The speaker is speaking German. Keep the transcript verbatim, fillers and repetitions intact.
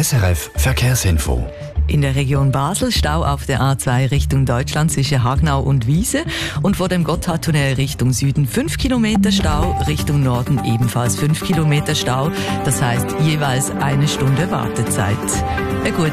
S R F Verkehrsinfo. In der Region Basel Stau auf der A zwei Richtung Deutschland zwischen Hagnau und Wiese und vor dem Gotthardtunnel Richtung Süden fünf Kilometer Stau, Richtung Norden ebenfalls fünf Kilometer Stau, das heißt jeweils eine Stunde Wartezeit. Eine gute